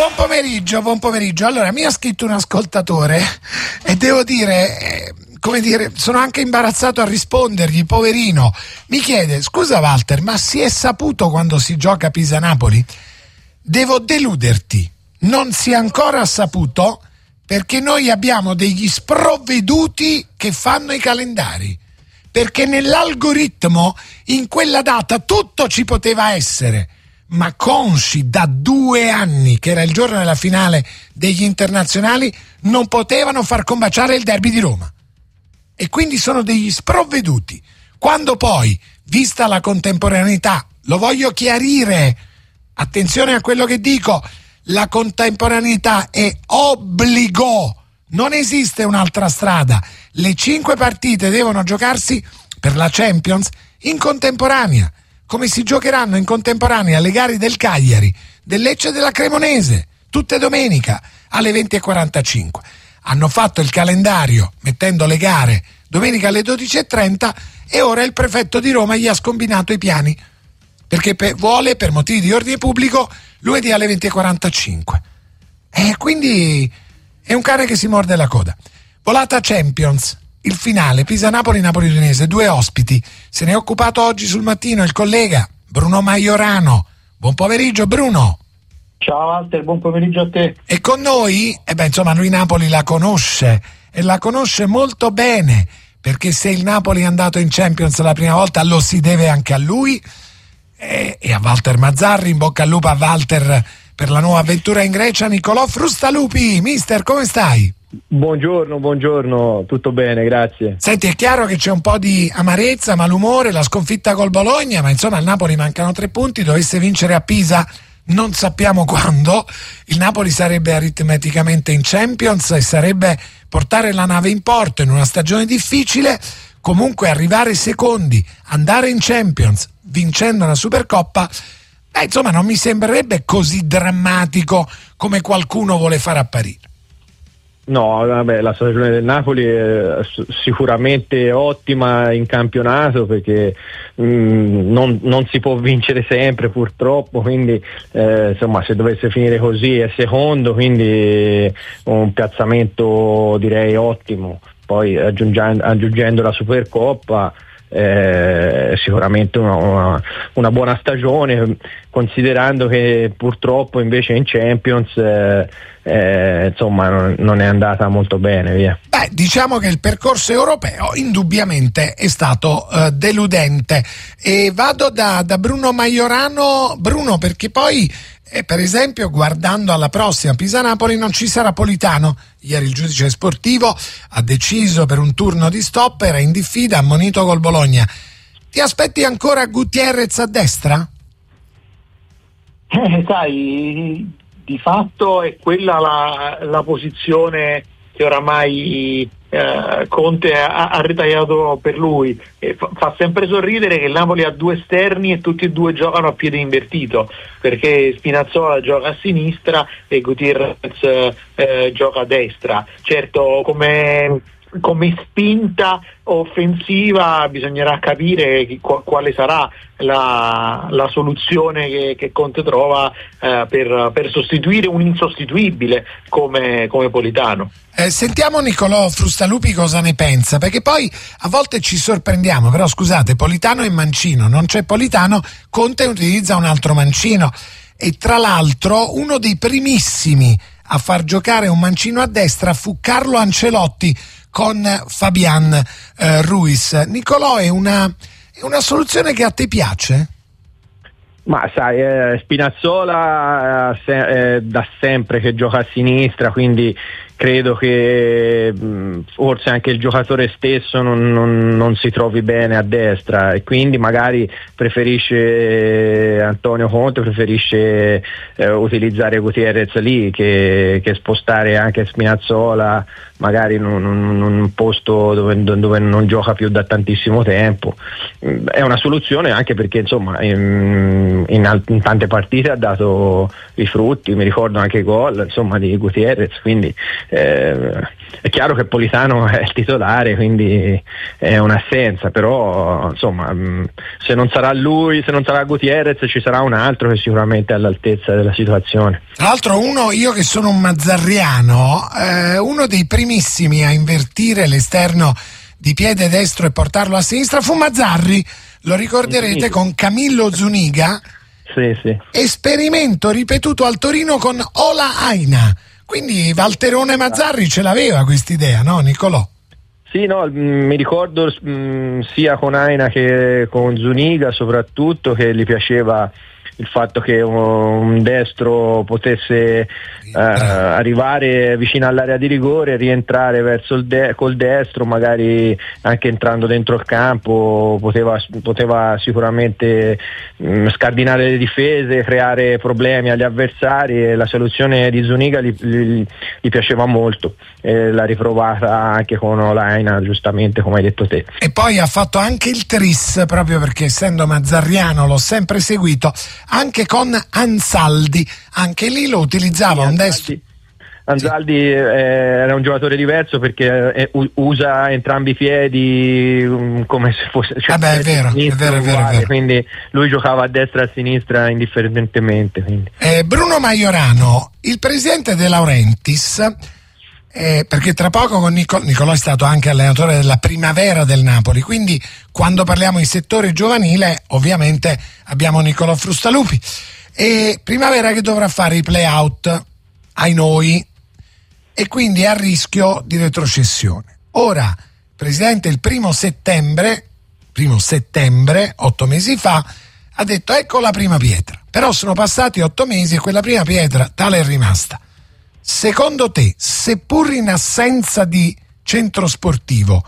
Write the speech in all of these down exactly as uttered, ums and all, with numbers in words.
Buon pomeriggio, buon pomeriggio. Allora, mi ha scritto un ascoltatore e devo dire, eh, come dire, sono anche imbarazzato a rispondergli, poverino. Mi chiede, scusa Walter, ma si è saputo quando si gioca Pisa-Napoli? Devo deluderti, non si è ancora saputo perché noi abbiamo degli sprovveduti che fanno i calendari. Perché nell'algoritmo in quella data tutto ci poteva essere. Ma consci da due anni, che era il giorno della finale degli internazionali, non potevano far combaciare il derby di Roma. E quindi sono degli sprovveduti. Quando poi, vista la contemporaneità, lo voglio chiarire, attenzione a quello che dico, la contemporaneità è obbligo, non esiste un'altra strada. Le cinque partite devono giocarsi per la Champions in contemporanea, come si giocheranno in contemporanea le gare del Cagliari, del Lecce e della Cremonese, tutte domenica alle venti e quarantacinque. Hanno fatto il calendario mettendo le gare domenica alle dodici e trenta e ora il prefetto di Roma gli ha scombinato i piani, perché per, vuole, per motivi di ordine pubblico, lunedì alle venti e quarantacinque. E quindi è un cane che si morde la coda. Volata Champions. Il finale, Pisa-Napoli, Napoli-Udinese, due ospiti. Se ne è occupato oggi sul mattino il collega Bruno Maiorano. Buon pomeriggio Bruno. Ciao Walter, buon pomeriggio a te. E con noi, e beh insomma lui Napoli la conosce e la conosce molto bene, perché se il Napoli è andato in Champions la prima volta lo si deve anche a lui e, e a Walter Mazzarri. In bocca al lupo a Walter per la nuova avventura in Grecia. Nicolò Frustalupi, mister, come stai? Buongiorno, buongiorno, tutto bene, grazie. Senti, è chiaro che c'è un po' di amarezza, malumore, la sconfitta col Bologna, ma insomma al Napoli mancano tre punti, dovesse vincere a Pisa non sappiamo quando, il Napoli sarebbe aritmeticamente in Champions e sarebbe portare la nave in porto in una stagione difficile. Comunque arrivare secondi, andare in Champions vincendo una Supercoppa, beh, insomma non mi sembrerebbe così drammatico come qualcuno vuole far apparire. No, vabbè, la stagione del Napoli è sicuramente ottima in campionato, perché mh, non, non si può vincere sempre purtroppo, quindi eh, insomma se dovesse finire così è secondo, quindi un piazzamento direi ottimo. Poi aggiungendo, aggiungendo la Supercoppa Eh, sicuramente una, una, una buona stagione, considerando che purtroppo invece in Champions eh, eh, insomma non, non è andata molto bene, via. Beh, diciamo che il percorso europeo indubbiamente è stato eh, deludente. E vado da, da Bruno Maiorano. Bruno, perché poi E per esempio, guardando alla prossima Pisa-Napoli, non ci sarà Politano. Ieri il giudice sportivo ha deciso per un turno di stop, era in diffida, ammonito col Bologna. Ti aspetti ancora Gutierrez a destra? Eh, sai, di fatto è quella la, la posizione che oramai eh, Conte ha, ha ritagliato per lui. E fa, fa sempre sorridere che il Napoli ha due esterni e tutti e due giocano a piede invertito, perché Spinazzola gioca a sinistra e Gutierrez eh, gioca a destra. Certo, come, come spinta offensiva bisognerà capire chi, quale sarà la, la soluzione che, che Conte trova eh, per, per sostituire un insostituibile come, come Politano. Eh, sentiamo Nicolò Frustalupi cosa ne pensa, perché poi a volte ci sorprendiamo, però scusate, Politano e Mancino, non c'è Politano, Conte utilizza un altro Mancino, e tra l'altro uno dei primissimi a far giocare un Mancino a destra fu Carlo Ancelotti con Fabian eh, Ruiz. Nicolò, è una, è una soluzione che a te piace? Ma sai, eh, Spinazzola eh, se, eh, da sempre che gioca a sinistra, quindi credo che mh, forse anche il giocatore stesso non, non, non si trovi bene a destra, e quindi magari preferisce Antonio Conte preferisce eh, utilizzare Gutierrez lì che, che spostare anche Spinazzola magari in un, in un posto dove, dove non gioca più da tantissimo tempo. È una soluzione anche perché insomma in, in, in tante partite ha dato i frutti, mi ricordo anche i gol insomma di Gutierrez, quindi eh, è chiaro che Politano è il titolare, quindi è un'assenza, però insomma se non sarà lui, se non sarà Gutierrez, ci sarà un altro che sicuramente è all'altezza della situazione. Tra l'altro uno, io che sono un mazzarriano, eh, uno dei primissimi a invertire l'esterno di piede destro e portarlo a sinistra fu Mazzarri, lo ricorderete, sì, con Camillo Zuniga. Sì, sì. Esperimento ripetuto al Torino con Ola Aina. Quindi Valterone Mazzarri ce l'aveva quest'idea, no Nicolò? Sì, no, mi ricordo mh, sia con Aina che con Zuniga soprattutto che gli piaceva il fatto che un destro potesse uh, arrivare vicino all'area di rigore, rientrare verso il de- col destro, magari anche entrando dentro il campo, poteva, poteva sicuramente mh, scardinare le difese, creare problemi agli avversari, e la soluzione di Zuniga gli, gli, gli piaceva molto, e l'ha riprovata anche con Olaina, giustamente come hai detto te. E poi ha fatto anche il tris, proprio perché essendo mazzarriano l'ho sempre seguito, anche con Ansaldi, anche lì lo utilizzava, sì, un destro. Ansaldi sì. eh, era un giocatore diverso perché eh, usa entrambi i piedi um, come se fosse, cioè, Vabbè, è vero, è vero, è vero, è vero. Quindi lui giocava a destra e a sinistra indifferentemente. Eh, Bruno Majorano, il presidente De Laurentiis, Eh, perché tra poco con Nicol- Nicolò è stato anche allenatore della primavera del Napoli, quindi quando parliamo di settore giovanile ovviamente abbiamo Nicolò Frustalupi, e primavera che dovrà fare i play-out ai noi e quindi è a rischio di retrocessione. Ora, presidente, il primo settembre primo settembre, otto mesi fa, ha detto ecco la prima pietra, però sono passati otto mesi e quella prima pietra tale è rimasta. Secondo te, seppur in assenza di centro sportivo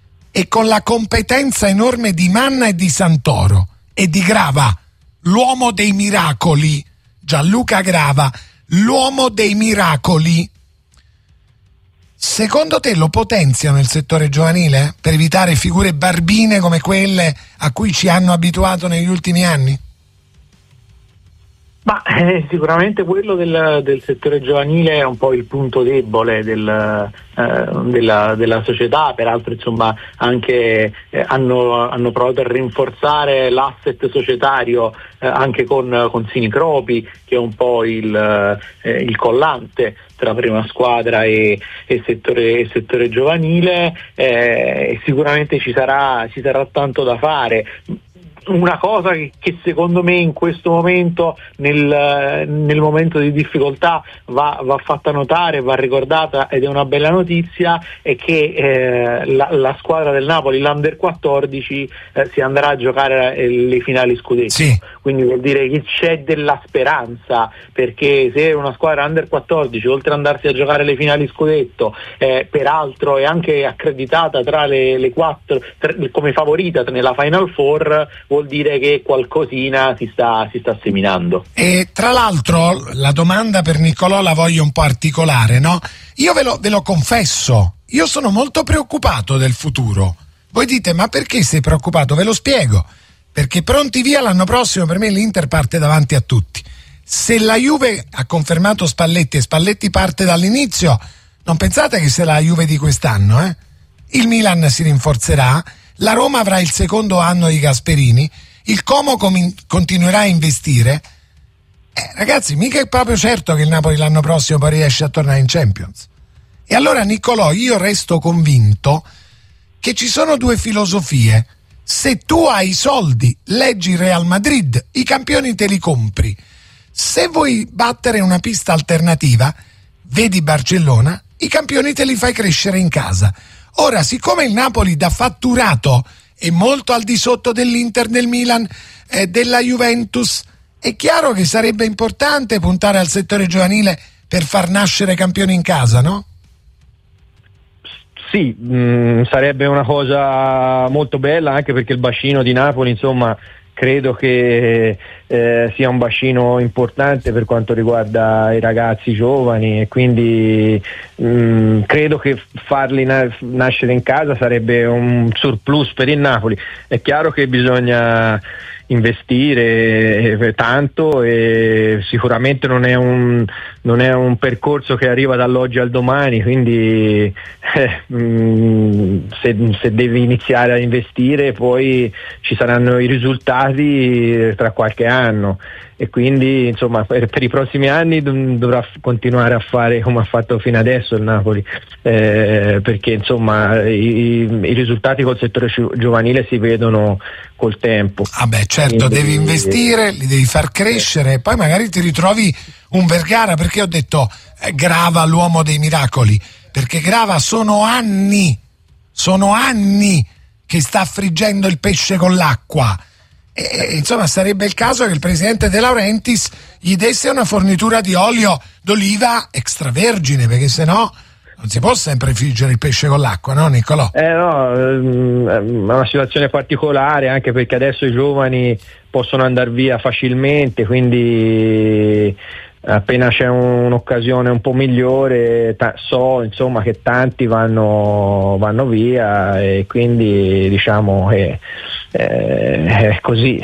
e con la competenza enorme di Manna e di Santoro e di Grava, l'uomo dei miracoli, Gianluca Grava, l'uomo dei miracoli, secondo te lo potenziano il settore giovanile per evitare figure barbine come quelle a cui ci hanno abituato negli ultimi anni? Ma eh, sicuramente quello del, del settore giovanile è un po' il punto debole del, eh, della, della società, peraltro insomma anche eh, hanno, hanno provato a rinforzare l'asset societario eh, anche con, con Sinicropi, che è un po' il, eh, il collante tra prima squadra e, e, settore, e settore giovanile, eh, e sicuramente ci sarà, ci sarà tanto da fare. Una cosa che, che secondo me in questo momento, nel, nel momento di difficoltà, va, va fatta notare, va ricordata, ed è una bella notizia, è che eh, la, la squadra del Napoli, l'Under quattordici, eh, si andrà a giocare le finali scudetto. Sì. Quindi vuol dire che c'è della speranza, perché se una squadra Under quattordici, oltre ad andarsi a giocare le finali scudetto, eh, peraltro è anche accreditata tra le, le quattro tra, come favorita nella Final Four, vuol dire che qualcosina si sta, si sta seminando. E tra l'altro la domanda per Nicolò la voglio un po' articolare, no? Io ve lo, ve lo confesso, io sono molto preoccupato del futuro. Voi dite, ma perché sei preoccupato? Ve lo spiego. Perché pronti via l'anno prossimo per me l'Inter parte davanti a tutti. Se la Juve ha confermato Spalletti e Spalletti parte dall'inizio, non pensate che sia la Juve di quest'anno, eh? Il Milan si rinforzerà, la Roma avrà il secondo anno di Gasperini, il Como com- continuerà a investire. Eh, ragazzi, mica è proprio certo che il Napoli l'anno prossimo poi riesce a tornare in Champions. E allora Nicolò, io resto convinto che ci sono due filosofie. Se tu hai i soldi, leggi Real Madrid, i campioni te li compri. Se vuoi battere una pista alternativa, vedi Barcellona, i campioni te li fai crescere in casa. Ora, siccome il Napoli da fatturato è molto al di sotto dell'Inter, del Milan, eh, della Juventus, è chiaro che sarebbe importante puntare al settore giovanile per far nascere campioni in casa, no? Sì, mh, sarebbe una cosa molto bella, anche perché il bacino di Napoli, insomma, credo che eh, sia un bacino importante per quanto riguarda i ragazzi giovani, e quindi mh, credo che farli na- nascere in casa sarebbe un surplus per il Napoli. È chiaro che bisogna investire tanto, e sicuramente non è un non è un percorso che arriva dall'oggi al domani, quindi eh, mh, se, se devi iniziare a investire poi ci saranno i risultati tra qualche anno, e quindi insomma per, per i prossimi anni dov- dovrà f- continuare a fare come ha fatto fino adesso il Napoli, eh, perché insomma i, i risultati col settore ci- giovanile si vedono col tempo. Ah beh, certo, quindi devi investire, li devi far crescere, e poi magari ti ritrovi un Vergara, perché ho detto eh, Grava l'uomo dei miracoli, perché Grava sono anni sono anni che sta friggendo il pesce con l'acqua, e, e insomma sarebbe il caso che il presidente De Laurentiis gli desse una fornitura di olio d'oliva extravergine, perché sennò non si può sempre friggere il pesce con l'acqua, no Niccolò? Eh no, è una situazione particolare, anche perché adesso i giovani possono andare via facilmente, quindi appena c'è un'occasione un po' migliore ta- so insomma che tanti vanno, vanno via, e quindi diciamo che eh, è così,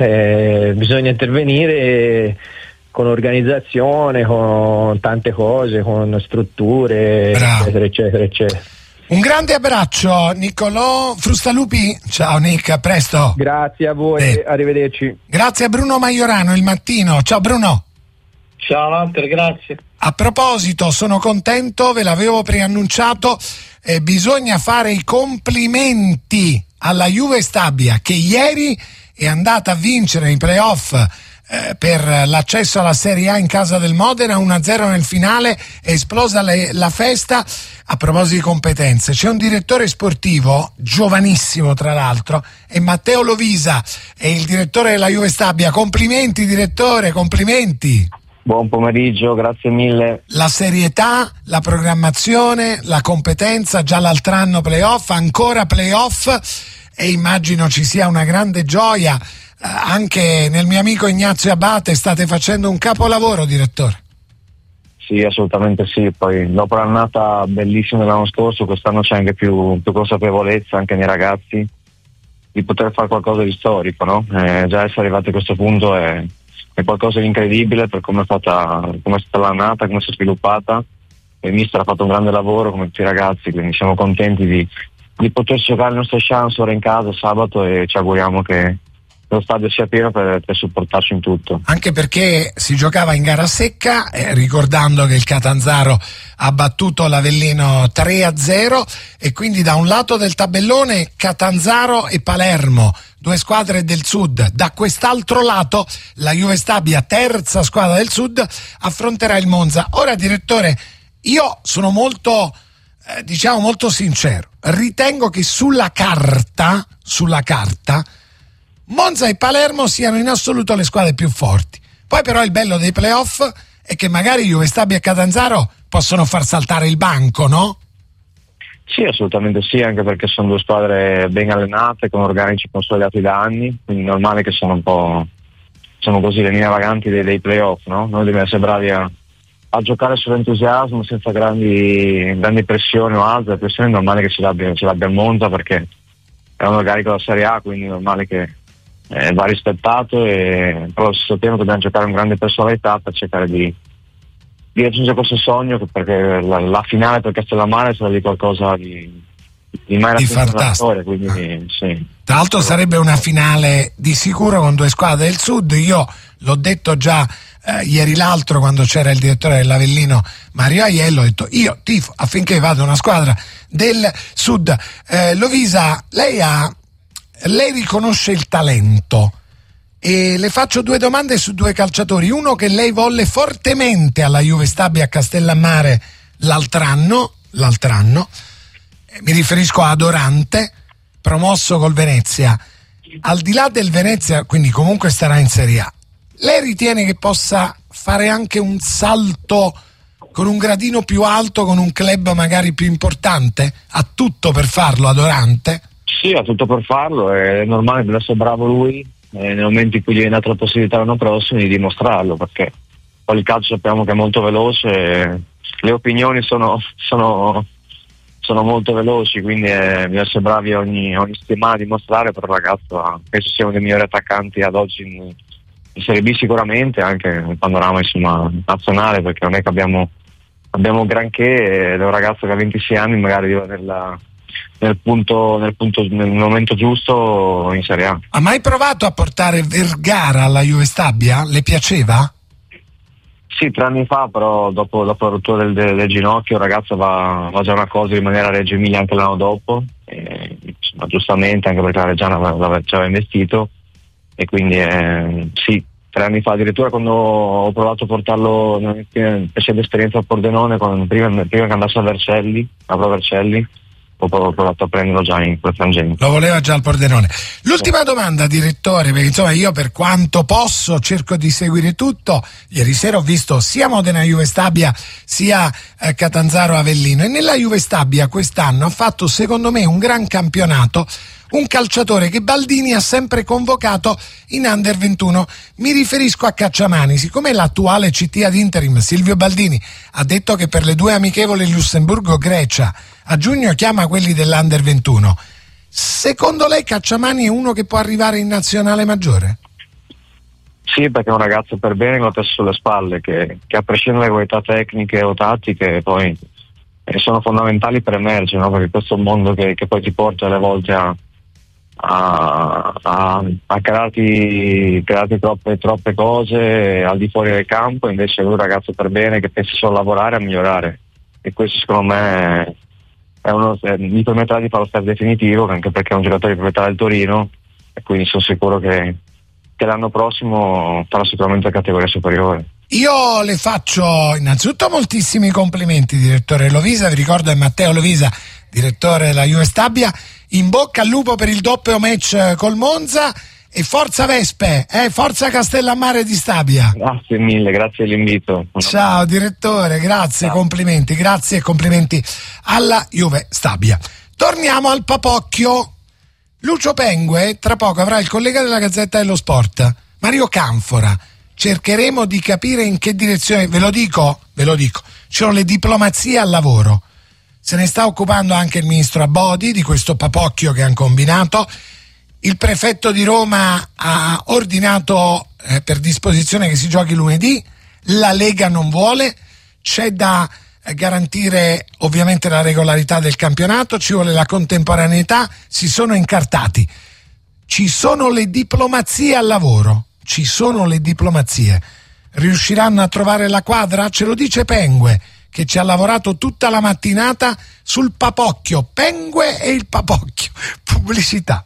eh, bisogna intervenire con organizzazione, con tante cose, con strutture, Bravo. eccetera eccetera eccetera. Un grande abbraccio Niccolò Frustalupi, ciao Nick, a presto. Grazie a voi, eh. arrivederci. Grazie a Bruno Maiorano, Il Mattino, ciao Bruno. Ciao Walter, grazie. A proposito, sono contento, ve l'avevo preannunciato, eh, bisogna fare i complimenti alla Juve Stabia, che ieri è andata a vincere i playoff eh, per l'accesso alla Serie A in casa del Modena, uno a zero nel finale, è esplosa le, la festa. A proposito di competenze, c'è un direttore sportivo, giovanissimo tra l'altro, è Matteo Lovisa, è il direttore della Juve Stabia. Complimenti direttore, complimenti. Buon pomeriggio, grazie mille. La serietà, la programmazione, la competenza, già l'altro anno playoff, ancora playoff, e immagino ci sia una grande gioia. Eh, anche nel mio amico Ignazio Abate state facendo un capolavoro, direttore. Sì, assolutamente sì, poi dopo l'annata bellissima dell'anno scorso, quest'anno c'è anche più, più consapevolezza anche nei ragazzi di poter fare qualcosa di storico, no? Eh, già essere arrivati a questo punto è è qualcosa di incredibile per come è stata, come è stata l'annata, come si è sviluppata. Il mister ha fatto un grande lavoro come tutti i ragazzi, quindi siamo contenti di, di poter giocare le nostre chance ora in casa sabato, e ci auguriamo che lo stadio sia pieno per, per supportarci in tutto. Anche perché si giocava in gara secca, eh, ricordando che il Catanzaro ha battuto l'Avellino tre a zero, e quindi da un lato del tabellone Catanzaro e Palermo, due squadre del sud, da quest'altro lato la Juve Stabia, terza squadra del sud, affronterà il Monza. Ora direttore, io sono molto eh, diciamo molto sincero, ritengo che sulla carta sulla carta Monza e Palermo siano in assoluto le squadre più forti. Poi però il bello dei playoff è che magari Juve Stabia e Catanzaro possono far saltare il banco, no? Sì, assolutamente sì, anche perché sono due squadre ben allenate, con organici consolidati da anni, quindi è normale che sono un po', sono così le linee vaganti dei, dei playoff, no? Noi dobbiamo essere bravi a, a giocare sull'entusiasmo senza grandi, grandi pressioni o altre. La pressione è normale che ce l'abbia, ce l'abbia il Monza, perché è un organico della Serie A, quindi è normale che Eh, va rispettato, e però allo stesso tempo dobbiamo giocare con grande personalità per cercare di, di raggiungere questo sogno, perché la, la finale per Castellammare sarà di qualcosa di, di mai raggiunto nella storia, quindi ah. sì. Tra l'altro sarebbe una finale di sicuro con due squadre del sud. Io l'ho detto già eh, ieri l'altro, quando c'era il direttore dell'Avellino Mario Aiello, ho detto io tifo affinché vada una squadra del sud. eh, Lovisa, lei ha Lei riconosce il talento, e le faccio due domande su due calciatori. Uno che lei volle fortemente alla Juve Stabia a Castellammare l'altro anno, l'altro anno. Mi riferisco a Dorante, promosso col Venezia. Al di là del Venezia, quindi comunque starà in Serie A, lei ritiene che possa fare anche un salto con un gradino più alto, con un club magari più importante? Ha tutto per farlo a Dorante? Sì, ha tutto per farlo, è normale, deve essere bravo lui, e nel momento in cui gli viene data la possibilità l'anno prossimo di dimostrarlo, perché poi il calcio sappiamo che è molto veloce, le opinioni sono, sono, sono molto veloci, quindi eh, bisogna essere bravi ogni, ogni settimana a dimostrare, però il ragazzo ha, penso sia uno dei migliori attaccanti ad oggi in, in Serie B sicuramente, anche nel panorama insomma nazionale, perché non è che abbiamo, abbiamo granché, ed è un ragazzo che ha ventisei anni, magari nella, nel, punto, nel, punto, nel momento giusto in Serie A. Ha mai provato a portare Vergara alla Juve Stabia? Le piaceva? Sì, tre anni fa, però dopo, dopo la rottura del, del, del ginocchio il ragazzo va, va già una cosa di rimanere a Reggio Emilia anche l'anno dopo, e, insomma, giustamente, anche perché la Reggiana l'aveva, ci aveva investito, e quindi eh, sì, tre anni fa addirittura, quando ho provato a portarlo nella precedente esperienza a Pordenone, quando, prima, prima che andasse a Vercelli, a Vercelli, ho provato a prenderlo già in quel frangente. Lo voleva già al Pordenone. L'ultima domanda, direttore, perché insomma io per quanto posso cerco di seguire tutto. Ieri sera ho visto sia Modena Juve Stabia sia eh, Catanzaro Avellino, e nella Juve Stabia quest'anno ha fatto secondo me un gran campionato un calciatore che Baldini ha sempre convocato in Under ventuno. Mi riferisco a Cacciamani. Siccome l'attuale C T ad interim Silvio Baldini ha detto che per le due amichevoli Lussemburgo-Grecia a giugno chiama quelli dell'Under ventuno, secondo lei Cacciamani è uno che può arrivare in nazionale maggiore? Sì, perché è un ragazzo per bene con la testa sulle spalle, che, che a prescindere dalle qualità tecniche o tattiche poi eh, sono fondamentali per emergere, no? Perché questo è un mondo che, che poi ti porta alle volte a a, a, a crearti, crearti troppe, troppe cose al di fuori del campo. Invece è un ragazzo per bene che pensa solo a lavorare e a migliorare, e questo secondo me è uno, è, mi permetterà di fare lo step definitivo, anche perché è un giocatore di proprietà del Torino, e quindi sono sicuro che, che l'anno prossimo farà sicuramente la categoria superiore. Io le faccio innanzitutto moltissimi complimenti, direttore Lovisa. Vi ricordo è Matteo Lovisa, direttore della Juve Stabia. In bocca al lupo per il doppio match col Monza, e forza Vespe, eh, forza Castellammare di Stabia. Grazie mille, grazie dell'invito. Ciao direttore, grazie, ciao. Complimenti, grazie e complimenti alla Juve Stabia. Torniamo al Papocchio. Lucio Pengue tra poco avrà il collega della Gazzetta dello Sport, Mario Canfora. Cercheremo di capire in che direzione, ve lo dico, ve lo dico, ci sono le diplomazie al lavoro. Se ne sta occupando anche il ministro Abodi di questo Papocchio che hanno combinato. Il prefetto di Roma ha ordinato eh, per disposizione che si giochi lunedì. La Lega non vuole. C'è da eh, garantire ovviamente la regolarità del campionato, ci vuole la contemporaneità. Si sono incartati. Ci sono le diplomazie al lavoro. Ci sono le diplomazie. Riusciranno a trovare la quadra? Ce lo dice Pengue, che ci ha lavorato tutta la mattinata sul Papocchio. Pengue e il Papocchio. Pubblicità.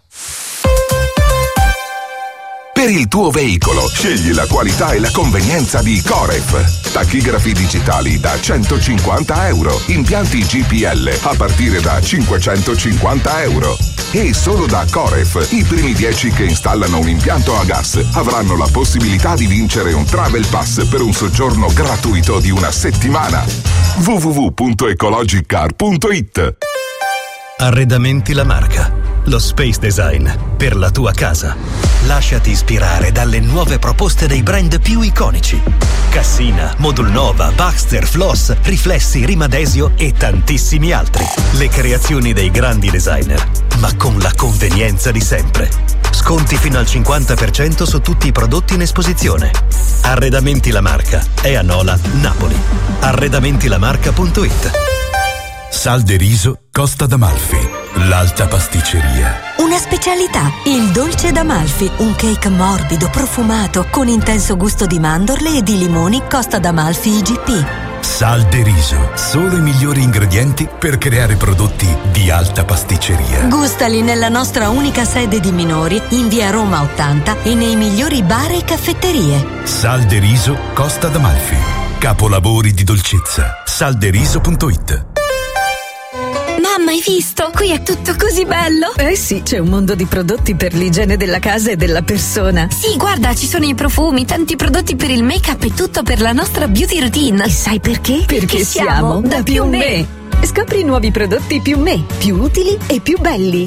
Per il tuo veicolo scegli la qualità e la convenienza di Coref. Tachigrafi digitali da centocinquanta euro, impianti G P L a partire da cinquecentocinquanta euro. E solo da Coref i primi dieci che installano un impianto a gas avranno la possibilità di vincere un Travel Pass per un soggiorno gratuito di una settimana. w w w punto ecologicar punto i t. Arredamenti La Marca, lo space design per la tua casa. Lasciati ispirare dalle nuove proposte dei brand più iconici: Cassina, Modulnova, Baxter, Floss, Riflessi, Rimadesio e tantissimi altri. Le creazioni dei grandi designer, ma con la convenienza di sempre. Sconti fino al cinquanta per cento su tutti i prodotti in esposizione. Arredamenti La Marca è a Nola, Napoli. arredamenti la marca punto i t. Sal de riso Costa d'Amalfi, l'alta pasticceria. Una specialità, il dolce d'Amalfi, un cake morbido, profumato, con intenso gusto di mandorle e di limoni. Costa d'Amalfi I G P. Sal de riso, solo i migliori ingredienti per creare prodotti di alta pasticceria. Gustali nella nostra unica sede di Minori, in via Roma ottanta, e nei migliori bar e caffetterie. Sal de riso Costa d'Amalfi, capolavori di dolcezza. salderiso punto i t. Mamma, hai visto? Qui è tutto così bello! Eh sì, c'è un mondo di prodotti per l'igiene della casa e della persona. Sì, guarda, ci sono i profumi, tanti prodotti per il make-up e tutto per la nostra beauty routine. E sai perché? Perché, Perché siamo da Più Me. Scopri i nuovi prodotti Più Me, più utili e più belli.